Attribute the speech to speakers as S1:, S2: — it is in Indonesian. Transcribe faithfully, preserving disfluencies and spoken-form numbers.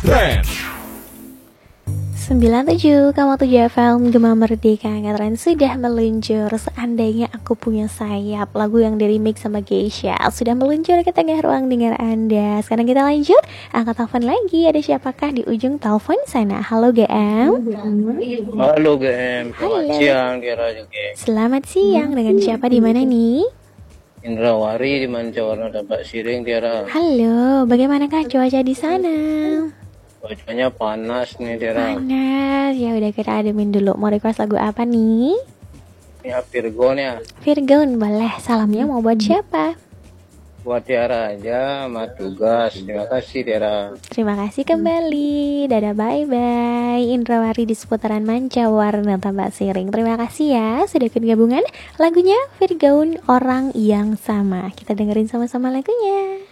S1: Trend
S2: sembilan puluh tujuh koma tujuh F M Gema Merdeka Angkatan sudah meluncur. Seandainya aku punya sayap, lagu yang dari mix sama Geisha sudah meluncur ke tengah ruang dengar Anda. Sekarang kita lanjut, angkat telepon lagi. Ada siapakah di ujung telepon sana? Halo G M.
S3: Halo G M, selamat
S2: Halo.
S3: siang Tiara juga.
S2: Selamat siang, dengan siapa di mana nih?
S3: Indrawari di Mancawarna Dapat Siring Tiara.
S2: Halo, bagaimanakah cuaca di sana?
S3: Cuacanya panas nih Tiara.
S2: Panas, ya udah kita ademin dulu. Mau request lagu apa nih?
S3: Ini Virgon ya.
S2: Virgon, boleh. Salamnya mau buat siapa?
S3: Buat Tiara aja, sama tugas. Terima kasih Tiara.
S2: Terima kasih kembali. Dadah, bye-bye. Indrawari di seputaran Mancawarna Tambak Siring. Terima kasih ya sudah ikut gabungan. Lagunya Virgon, Orang Yang Sama. Kita dengerin sama-sama lagunya.